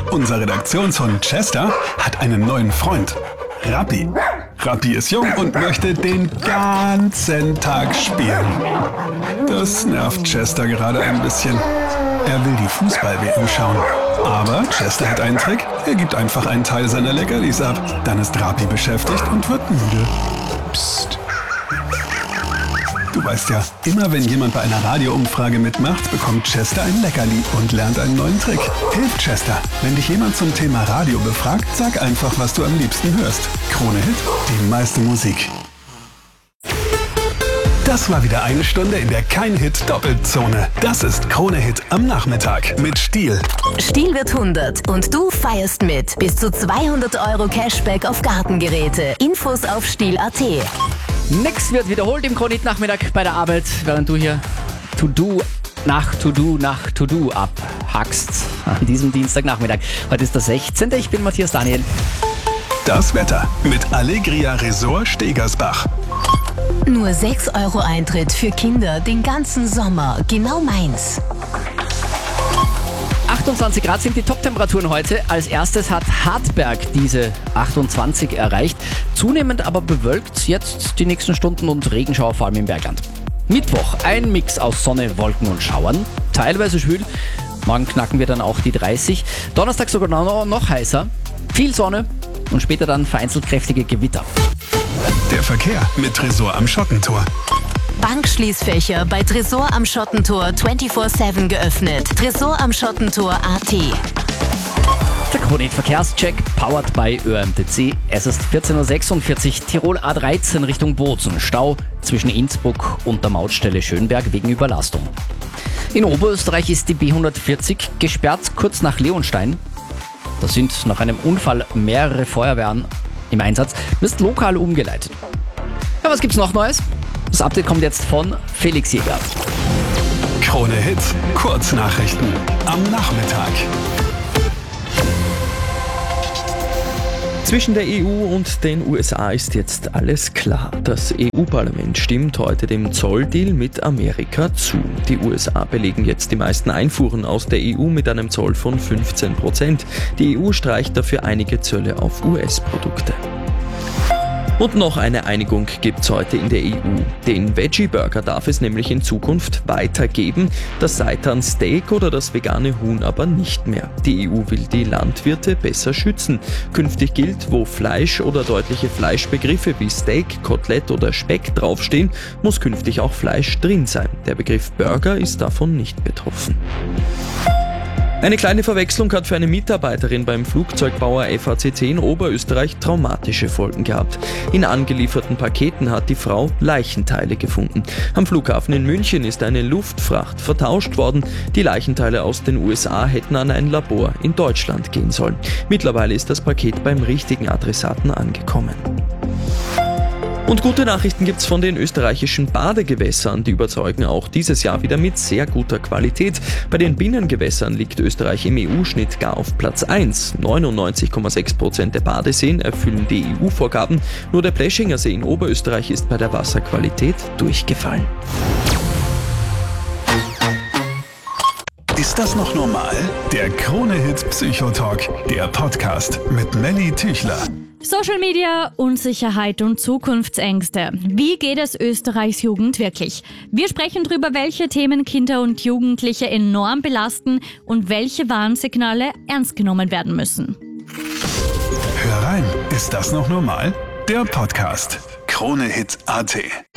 Unser Redaktionshund Chester hat einen neuen Freund. Rappi. Rappi ist jung und möchte den ganzen Tag spielen. Das nervt Chester gerade ein bisschen. Er will die Fußball-WM schauen. Aber Chester hat einen Trick. Er gibt einfach einen Teil seiner Leckerlis ab. Dann ist Rappi beschäftigt und wird müde. Psst. Du weißt ja, immer wenn jemand bei einer Radioumfrage mitmacht, bekommt Chester ein Leckerli und lernt einen neuen Trick. Hilf Chester. Wenn dich jemand zum Thema Radio befragt, sag einfach, was du am liebsten hörst. Krone Hit, die meiste Musik. Das war wieder eine Stunde in der Kein-Hit-Doppelzone. Das ist Krone Hit am Nachmittag mit Stihl. Stihl wird 100 und du feierst mit. Bis zu 200 € Cashback auf Gartengeräte. Infos auf Stihl.at. Nix wird wiederholt im Krone Hit Nachmittag bei der Arbeit, während du hier To-Do nach To-Do abhackst an diesem Dienstagnachmittag. Heute ist der 16. Ich bin Matthias Daniel. Das Wetter mit Allegria Resort Stegersbach. Nur 6 € Eintritt für Kinder den ganzen Sommer. Genau meins. 28 Grad sind die Top-Temperaturen heute. Als erstes hat Hartberg diese 28 erreicht. Zunehmend aber bewölkt jetzt die nächsten Stunden und Regenschauer vor allem im Bergland. Mittwoch ein Mix aus Sonne, Wolken und Schauern. Teilweise schwül. Morgen knacken wir dann auch die 30. Donnerstag sogar noch heißer. Viel Sonne und später dann vereinzelt kräftige Gewitter. Der Verkehr mit Tresor am Schottentor. Bankschließfächer bei Tresor am Schottentor 24/7 geöffnet. Tresor am Schottentor.at. Der Krone Hit Verkehrscheck, powered by ÖMTC. Es ist 14.46 Uhr, Tirol A13 Richtung Bozen. Stau zwischen Innsbruck und der Mautstelle Schönberg wegen Überlastung. In Oberösterreich ist die B140 gesperrt, kurz nach Leonstein. Da sind nach einem Unfall mehrere Feuerwehren im Einsatz, ist lokal umgeleitet. Ja, was gibt's noch Neues? Das Update kommt jetzt von Felix Jäger. Krone Hit, Kurznachrichten am Nachmittag. Zwischen der EU und den USA ist jetzt alles klar. Das EU-Parlament stimmt heute dem Zolldeal mit Amerika zu. Die USA belegen jetzt die meisten Einfuhren aus der EU mit einem Zoll von 15%. Die EU streicht dafür einige Zölle auf US-Produkte. Und noch eine Einigung gibt's heute in der EU. Den Veggie-Burger darf es nämlich in Zukunft weitergeben, das Seitan-Steak oder das vegane Huhn aber nicht mehr. Die EU will die Landwirte besser schützen. Künftig gilt, wo Fleisch oder deutliche Fleischbegriffe wie Steak, Kotelett oder Speck draufstehen, muss künftig auch Fleisch drin sein. Der Begriff Burger ist davon nicht betroffen. Eine kleine Verwechslung hat für eine Mitarbeiterin beim Flugzeugbauer FACC in Oberösterreich traumatische Folgen gehabt. In angelieferten Paketen hat die Frau Leichenteile gefunden. Am Flughafen in München ist eine Luftfracht vertauscht worden. Die Leichenteile aus den USA hätten an ein Labor in Deutschland gehen sollen. Mittlerweile ist das Paket beim richtigen Adressaten angekommen. Und gute Nachrichten gibt's von den österreichischen Badegewässern. Die überzeugen auch dieses Jahr wieder mit sehr guter Qualität. Bei den Binnengewässern liegt Österreich im EU-Schnitt gar auf Platz 1. 99,6% der Badeseen erfüllen die EU-Vorgaben. Nur der Pleschinger See in Oberösterreich ist bei der Wasserqualität durchgefallen. Ist das noch normal? Der Krone Hit Psychotalk, der Podcast mit Melly Tüchler. Social Media, Unsicherheit und Zukunftsängste. Wie geht es Österreichs Jugend wirklich? Wir sprechen darüber, welche Themen Kinder und Jugendliche enorm belasten und welche Warnsignale ernst genommen werden müssen. Hör rein, ist das noch normal? Der Podcast Krone Hit.at.